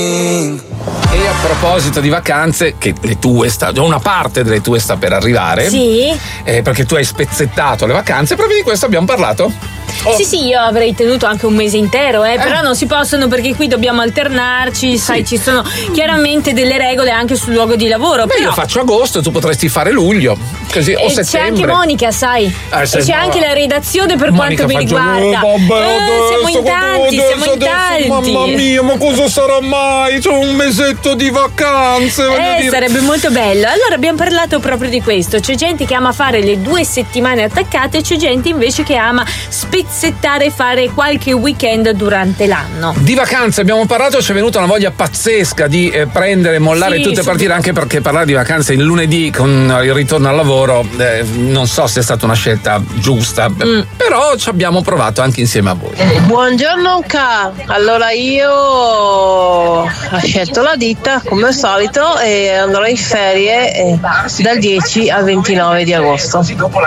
E a proposito di vacanze, che le tue una parte delle tue sta per arrivare. Sì. Perché tu hai spezzettato le vacanze, proprio di questo abbiamo parlato. Sì, io avrei tenuto anche un mese intero, però non si possono perché qui dobbiamo alternarci, sai, ci sono chiaramente delle regole anche sul luogo di lavoro. Beh, però io faccio agosto e tu potresti fare luglio, così, o settembre. C'è anche Monica, sai, e c'è anche la redazione per Monica quanto mi riguarda. Siamo in tanti. Mamma mia, ma cosa sarà mai? C'ho un mesetto di vacanze, voglio dire. Sarebbe molto bello. Allora abbiamo parlato proprio di questo. C'è gente che ama fare le 2 settimane attaccate e c'è gente invece che ama spezzettare e fare qualche weekend durante l'anno. Di vacanze abbiamo parlato, ci è venuta una voglia pazzesca di prendere e mollare tutte e partire, anche perché parlare di vacanze il lunedì con il ritorno al lavoro non so se è stata una scelta giusta, però ci abbiamo provato anche insieme a voi. Buongiorno K, allora io ho scelto la ditta come al solito e andrò in ferie dal 10 al 29 di agosto.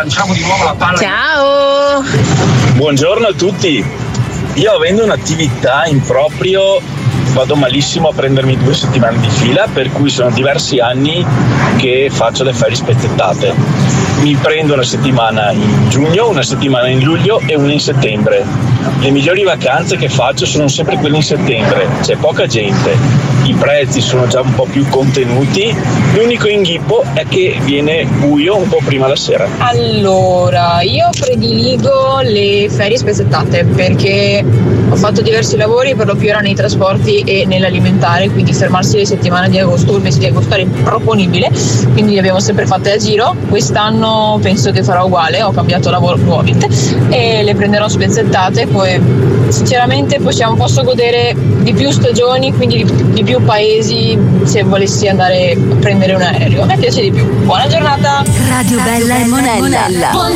Ciao! Buongiorno a tutti, io avendo un'attività in proprio vado malissimo a prendermi 2 settimane di fila, per cui sono diversi anni che faccio le ferie spezzettate. Mi prendo una settimana in giugno, una settimana in luglio e una in settembre. Le migliori vacanze che faccio sono sempre quelle in settembre, c'è poca gente, i prezzi sono già un po' più contenuti, l'unico inghippo è che viene buio un po' prima la sera. Allora, io prediligo le ferie spezzettate perché ho fatto diversi lavori, per lo più era nei trasporti e nell'alimentare, quindi fermarsi le settimane di agosto, il mese di agosto era improponibile, quindi le abbiamo sempre fatte a giro. Quest'anno penso che farò uguale, ho cambiato lavoro nuovamente e le prenderò spezzettate, poi sinceramente posso godere di più stagioni, quindi di più paesi se volessi andare a prendere un aereo. A me piace di più. Buona giornata. Radio Bella e Monella.